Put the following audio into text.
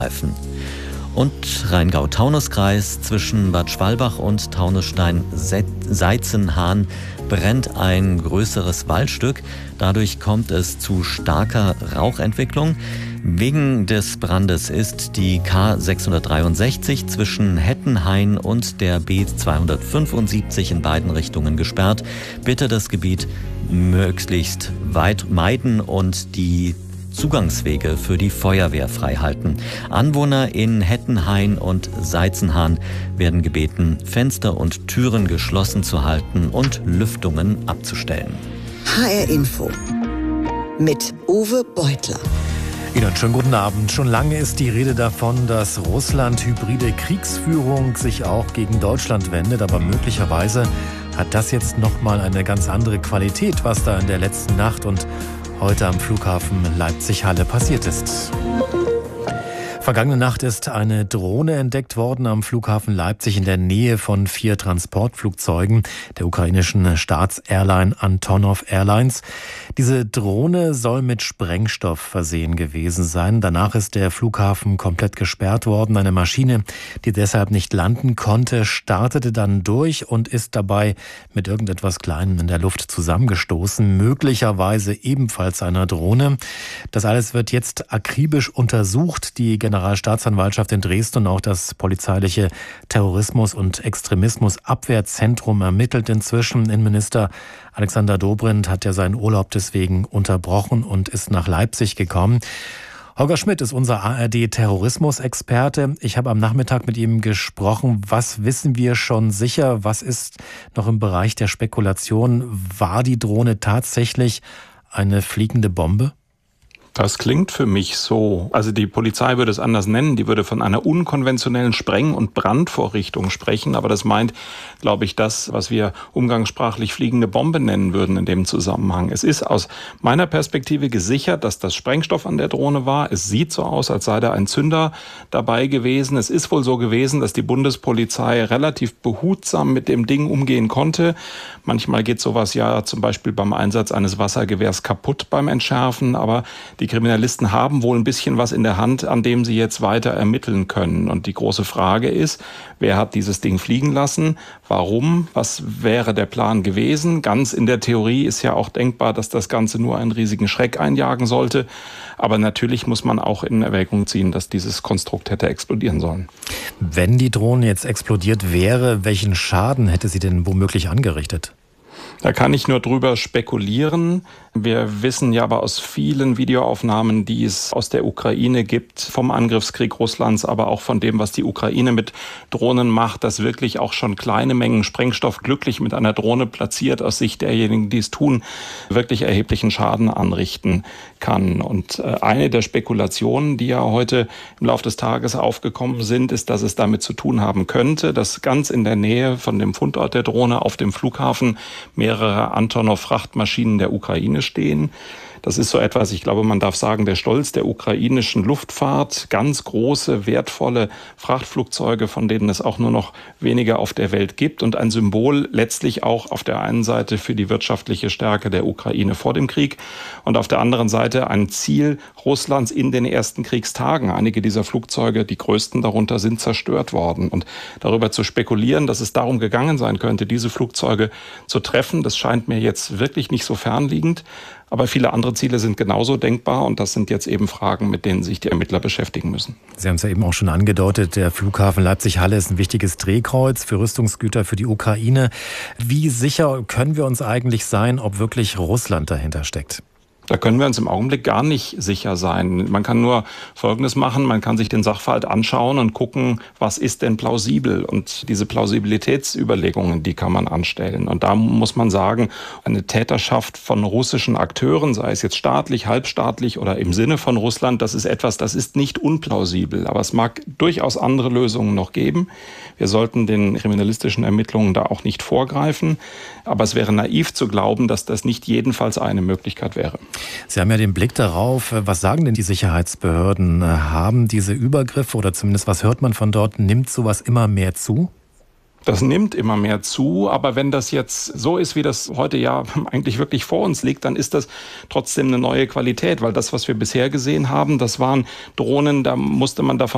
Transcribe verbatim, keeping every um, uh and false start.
Und Rheingau-Taunus-Kreis zwischen Bad Schwalbach und Taunusstein-Seitzenhahn brennt ein größeres Waldstück. Dadurch kommt es zu starker Rauchentwicklung. Wegen des Brandes ist die K sechshundertdreiundsechzig zwischen Hettenhain und der B zweihundertfünfundsiebzig in beiden Richtungen gesperrt. Bitte das Gebiet möglichst weit meiden und die Zugangswege für die Feuerwehr freihalten. Anwohner in Hettenhain und Seitzenhahn werden gebeten, Fenster und Türen geschlossen zu halten und Lüftungen abzustellen. H R Info mit Uwe Beutler. Ihnen schönen guten Abend. Schon lange ist die Rede davon, dass Russland hybride Kriegsführung sich auch gegen Deutschland wendet. Aber möglicherweise hat das jetzt nochmal eine ganz andere Qualität, was da in der letzten Nacht und heute am Flughafen Leipzig-Halle passiert ist. Vergangene Nacht ist eine Drohne entdeckt worden am Flughafen Leipzig in der Nähe von vier Transportflugzeugen der ukrainischen Staatsairline Antonov Airlines. Diese Drohne soll mit Sprengstoff versehen gewesen sein. Danach ist der Flughafen komplett gesperrt worden. Eine Maschine, die deshalb nicht landen konnte, startete dann durch und ist dabei mit irgendetwas Kleinem in der Luft zusammengestoßen, möglicherweise ebenfalls einer Drohne. Das alles wird jetzt akribisch untersucht. Die Generalstaatsanwaltschaft in Dresden und auch das polizeiliche Terrorismus- und Extremismusabwehrzentrum ermittelt inzwischen. Innenminister Alexander Dobrindt hat ja seinen Urlaub deswegen unterbrochen und ist nach Leipzig gekommen. Holger Schmidt ist unser A R D-Terrorismusexperte. Ich habe am Nachmittag mit ihm gesprochen. Was wissen wir schon sicher? Was ist noch im Bereich der Spekulation? War die Drohne tatsächlich eine fliegende Bombe? Das klingt für mich so. Also die Polizei würde es anders nennen. Die würde von einer unkonventionellen Spreng- und Brandvorrichtung sprechen. Aber das meint, glaube ich, das, was wir umgangssprachlich fliegende Bombe nennen würden in dem Zusammenhang. Es ist aus meiner Perspektive gesichert, dass das Sprengstoff an der Drohne war. Es sieht so aus, als sei da ein Zünder dabei gewesen. Es ist wohl so gewesen, dass die Bundespolizei relativ behutsam mit dem Ding umgehen konnte. Manchmal geht sowas ja zum Beispiel beim Einsatz eines Wassergewehrs kaputt beim Entschärfen. Aber die Kriminalisten haben wohl ein bisschen was in der Hand, an dem sie jetzt weiter ermitteln können. Und die große Frage ist, wer hat dieses Ding fliegen lassen? Warum? Was wäre der Plan gewesen? Ganz in der Theorie ist ja auch denkbar, dass das Ganze nur einen riesigen Schreck einjagen sollte. Aber natürlich muss man auch in Erwägung ziehen, dass dieses Konstrukt hätte explodieren sollen. Wenn die Drohne jetzt explodiert wäre, welchen Schaden hätte sie denn womöglich angerichtet? Da kann ich nur drüber spekulieren. Wir wissen ja aber aus vielen Videoaufnahmen, die es aus der Ukraine gibt, vom Angriffskrieg Russlands, aber auch von dem, was die Ukraine mit Drohnen macht, dass wirklich auch schon kleine Mengen Sprengstoff glücklich mit einer Drohne platziert, aus Sicht derjenigen, die es tun, wirklich erheblichen Schaden anrichten kann. Und eine der Spekulationen, die ja heute im Laufe des Tages aufgekommen sind, ist, dass es damit zu tun haben könnte, dass ganz in der Nähe von dem Fundort der Drohne auf dem Flughafen mehrere Antonov-Frachtmaschinen der Ukraine stehen. Das ist so etwas, ich glaube, man darf sagen, der Stolz der ukrainischen Luftfahrt. Ganz große, wertvolle Frachtflugzeuge, von denen es auch nur noch wenige auf der Welt gibt. Und ein Symbol letztlich auch auf der einen Seite für die wirtschaftliche Stärke der Ukraine vor dem Krieg und auf der anderen Seite ein Ziel Russlands in den ersten Kriegstagen. Einige dieser Flugzeuge, die größten darunter, sind zerstört worden. Und darüber zu spekulieren, dass es darum gegangen sein könnte, diese Flugzeuge zu treffen, das scheint mir jetzt wirklich nicht so fernliegend. Aber viele andere Ziele sind genauso denkbar und das sind jetzt eben Fragen, mit denen sich die Ermittler beschäftigen müssen. Sie haben es ja eben auch schon angedeutet, der Flughafen Leipzig-Halle ist ein wichtiges Drehkreuz für Rüstungsgüter für die Ukraine. Wie sicher können wir uns eigentlich sein, ob wirklich Russland dahinter steckt? Da können wir uns im Augenblick gar nicht sicher sein. Man kann nur Folgendes machen, man kann sich den Sachverhalt anschauen und gucken, was ist denn plausibel? Und diese Plausibilitätsüberlegungen, die kann man anstellen. Und da muss man sagen, eine Täterschaft von russischen Akteuren, sei es jetzt staatlich, halbstaatlich oder im Sinne von Russland, das ist etwas, das ist nicht unplausibel. Aber es mag durchaus andere Lösungen noch geben. Wir sollten den kriminalistischen Ermittlungen da auch nicht vorgreifen. Aber es wäre naiv zu glauben, dass das nicht jedenfalls eine Möglichkeit wäre. Sie haben ja den Blick darauf. Was sagen denn die Sicherheitsbehörden? Haben diese Übergriffe oder zumindest was hört man von dort, nimmt sowas immer mehr zu? Das nimmt immer mehr zu, aber wenn das jetzt so ist, wie das heute ja eigentlich wirklich vor uns liegt, dann ist das trotzdem eine neue Qualität, weil das, was wir bisher gesehen haben, das waren Drohnen, da musste man davon